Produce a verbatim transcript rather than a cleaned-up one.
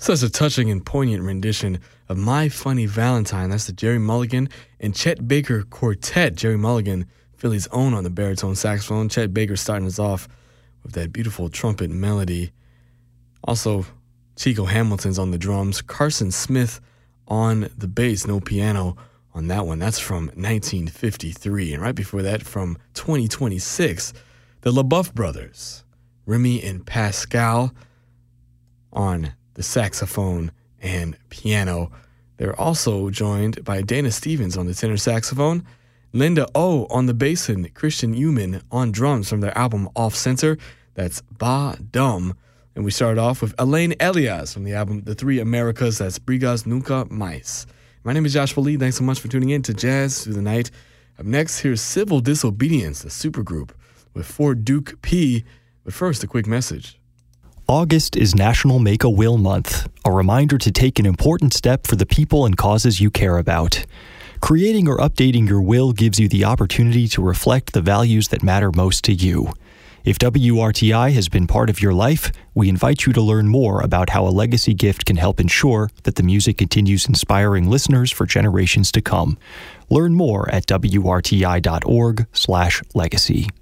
Such a touching and poignant rendition of My Funny Valentine. That's the Jerry Mulligan and Chet Baker Quartet. Jerry Mulligan, Philly's own on the baritone saxophone. Chet Baker starting us off with that beautiful trumpet melody. Also, Chico Hamilton's on the drums. Carson Smith on the bass, no piano on that one. That's from nineteen fifty-three. And right before that, from twenty twenty-six, the LaBeouf brothers, Remy and Pascal, on the saxophone and piano. They're also joined by Dana Stevens on the tenor saxophone, Linda O on the bass, and Christian Uman on drums from their album Off Center. That's Ba Dum. And we started off with Elaine Elias from the album The Three Americas. That's Brigas Nunca Mais. My name is Joshua Lee. Thanks so much for tuning in to Jazz Through the Night. Up next, here's Civil Disobedience, the supergroup, with Fort Duke P. But first, a quick message. August is National Make a Will Month, a reminder to take an important step for the people and causes you care about. Creating or updating your will gives you the opportunity to reflect the values that matter most to you. If W R T I has been part of your life, we invite you to learn more about how a legacy gift can help ensure that the music continues inspiring listeners for generations to come. Learn more at W R T I dot org slash legacy.